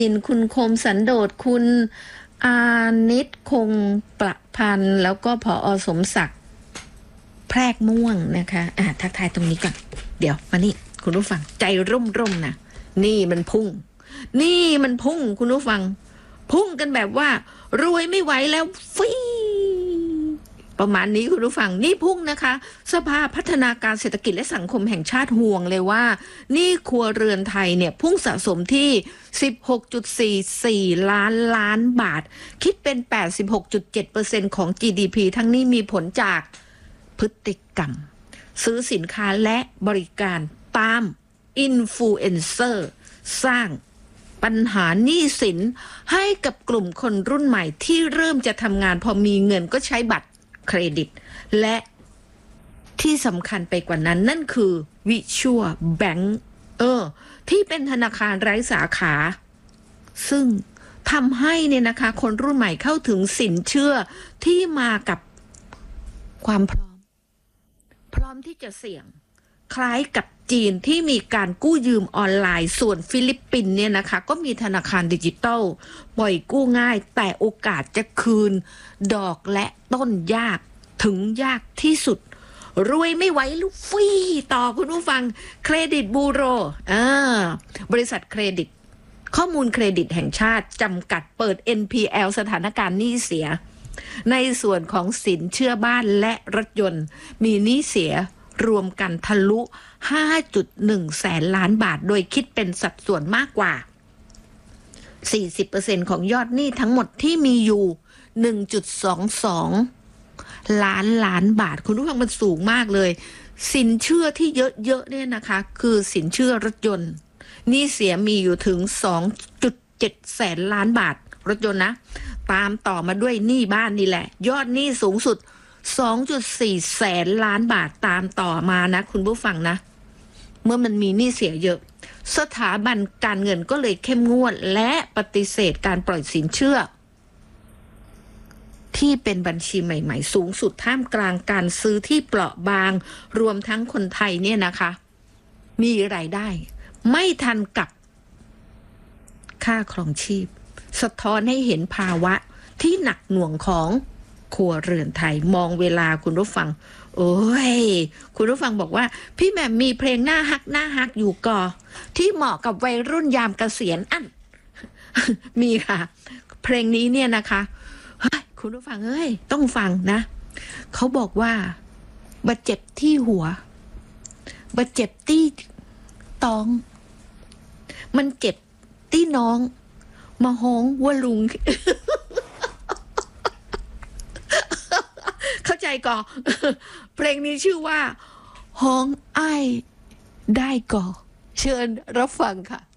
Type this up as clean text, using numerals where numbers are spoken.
ินคุณคมสันโดษคุณอานิชคงประพันธ์แล้วก็ผอ.สมศักดิ์แพรกม่วงนะคะทักทายตรงนี้ก่อนเดี๋ยวมานี่คุณผู้ฟังใจร่มๆนะนี่มันพุ่งคุณผู้ฟังพุ่งกันแบบว่ารวยไม่ไหวแล้วฟีประมาณนี้คุณผู้ฟังนี่พุ่งนะคะสภาพัฒนาการเศรษฐกิจและสังคมแห่งชาติห่วงเลยว่านี่ครัวเรือนไทยเนี่ยพุ่งสะสมที่ 16.44 ล้านบาทคิดเป็น 86.7% ของ GDP ทั้งนี้มีผลจากพฤติกรรมซื้อสินค้าและบริการตามอินฟลูเอนเซอร์สร้างปัญหาหนี้สินให้กับกลุ่มคนรุ่นใหม่ที่เริ่มจะทำงานพอมีเงินก็ใช้บัตรเครดิตและที่สำคัญไปกว่านั้นนั่นคือวิชัวแบงก์ที่เป็นธนาคารไร้สาขาซึ่งทำให้เนี่ยนะคะคนรุ่นใหม่เข้าถึงสินเชื่อที่มากับความพร้อมที่จะเสี่ยงคล้ายกับจีนที่มีการกู้ยืมออนไลน์ส่วนฟิลิปปินส์เนี่ยนะคะก็มีธนาคารดิจิทัลปล่อยกู้ง่ายแต่โอกาสจะคืนดอกและต้นยากถึงยากที่สุดรวยไม่ไหวลูกฟรีต่อคุณผู้ฟังเครดิตบูโรบริษัทเครดิตข้อมูลเครดิตแห่งชาติจำกัดเปิด NPL สถานการณ์หนี้เสียในส่วนของสินเชื่อบ้านและรถยนต์มีหนี้เสียรวมกันทะลุ 5.1 แสนล้านบาทโดยคิดเป็นสัดส่วนมากกว่า 40% ของยอดหนี้ทั้งหมดที่มีอยู่ 1.22 ล้านบาทคุณผู้ฟังมันสูงมากเลยสินเชื่อที่เยอะๆเนี่ยนะคะคือสินเชื่อรถยนต์หนี้เสียมีอยู่ถึง 2.7 แสนล้านบาทรถยนต์นะตามต่อมาด้วยหนี้บ้านนี่แหละยอดหนี้สูงสุด 2.4 แสนล้านบาทตามต่อมานะคุณผู้ฟังนะเมื่อมันมีหนี้เสียเยอะสถาบันการเงินก็เลยเข้มงวดและปฏิเสธการปล่อยสินเชื่อที่เป็นบัญชีใหม่ๆสูงสุดท่ามกลางการซื้อที่เปราะบางรวมทั้งคนไทยเนี่ยนะคะมีรายได้ไม่ทันกับค่าครองชีพสะท้อนให้เห็นภาวะที่หนักหน่วงของครัวเรือนไทยมองเวลาคุณผู้ฟังโอ้ยคุณผู้ฟังบอกว่าพี่แหม่มมีเพลงหน้าฮักอยู่ก่อที่เหมาะกับวัยรุ่นยามเกษียณมีค่ะเพลงนี้เนี่ยนะคะคุณผู้ฟังต้องฟังนะเขาบอกว่าบาดเจ็บที่หัวบาดเจ็บที่ท้องมันเจ็บที่น้องมาฮ้องว่าลุง เข้าใจก่อ เพลงนี้ชื่อว่าฮ้องอ้ายได้ก่อเชิญรับฟังค่ะ